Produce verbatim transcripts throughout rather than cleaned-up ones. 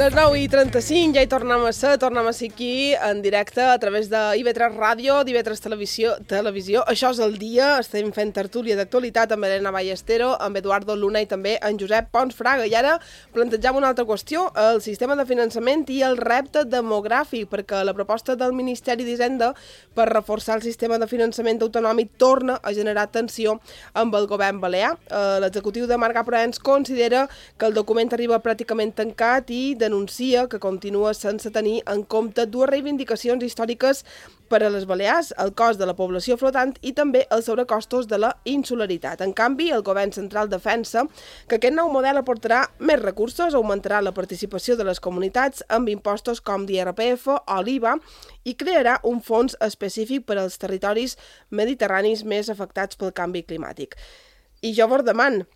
Les nou i trenta-cinc ja hi tornem a ser, tornem a ser aquí en directe a través de I V tres Ràdio, d'I V tres Televisió, Televisió. Això és el dia, estem fent tertúlia d'actualitat amb Elena Ballestero, amb Eduardo Luna i també en Josep Pons Fraga. I ara plantejam una altra qüestió, el sistema de finançament i el repte demogràfic, perquè la proposta del Ministeri d'Hisenda per reforçar el sistema de finançament autonòmic torna a generar tensió amb el govern balear. L'executiu de Marga Proens considera que el document arriba pràcticament tancat i denuncia que continua sense tenir en compte dues reivindicacions històriques per a les Balears, el cost de la població flotant i també els sobrecostos de la insularitat. En canvi, el govern central defensa que aquest nou model aportarà més recursos, augmentarà la participació de les comunitats amb impostos com l'I R P F o l'I V A i crearà un fons específic per als territoris mediterranis més afectats pel canvi climàtic. I jo vos demano,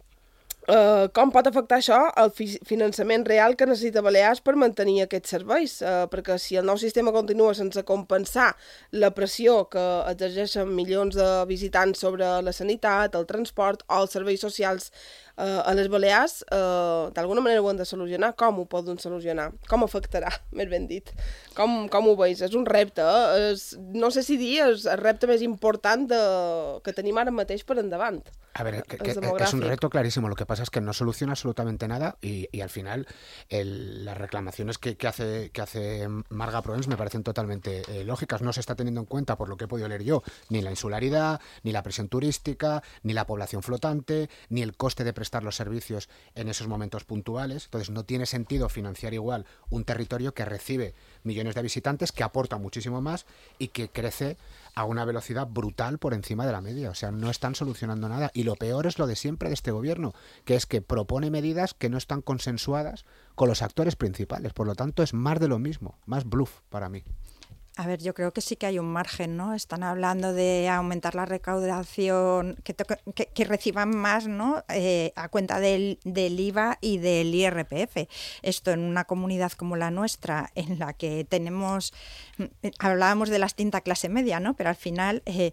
Uh, com pot afectar això el fi finançament real que necessita Balears per mantenir aquests serveis? Uh, perquè si el nou sistema continua sense compensar la pressió que exerceixen milions de visitants sobre la sanitat, el transport o els serveis socials uh, a les Balears, uh, d'alguna manera ho han de solucionar. Com ho poden solucionar? Com afectarà, més ben dit? Com, com ho veus? És un repte, eh? és, no sé si dir, és el repte més important de, que tenim ara mateix per endavant. A ver, que, que es un reto clarísimo. Lo que pasa es que no soluciona absolutamente nada y, y al final el, las reclamaciones que, que, hace, que hace Marga Proens me parecen totalmente eh, lógicas. No se está teniendo en cuenta, por lo que he podido leer yo, ni la insularidad, ni la presión turística, ni la población flotante, ni el coste de prestar los servicios en esos momentos puntuales. Entonces no tiene sentido financiar igual un territorio que recibe millones de visitantes, que aporta muchísimo más y que crece a una velocidad brutal por encima de la media. O sea, no están solucionando nada. Y lo peor es lo de siempre de este gobierno, que es que propone medidas que no están consensuadas con los actores principales. Por lo tanto, es más de lo mismo, más bluff para mí. A ver, yo creo que sí que hay un margen, ¿no? Están hablando de aumentar la recaudación, que, que, que reciban más, ¿no? Eh, a cuenta del, del I V A y del I R P F. Esto en una comunidad como la nuestra, en la que tenemos, hablábamos de la extinta clase media, ¿no? Pero al final eh,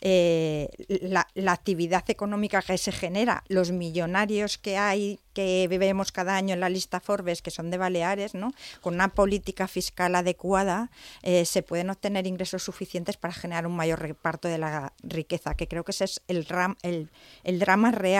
eh, la, la actividad económica que se genera, los millonarios que hay, que vemos cada año en la lista Forbes, que son de Baleares, ¿no? Con una política fiscal adecuada, eh, se pueden obtener ingresos suficientes para generar un mayor reparto de la riqueza, que creo que ese es el, ram, el, el drama real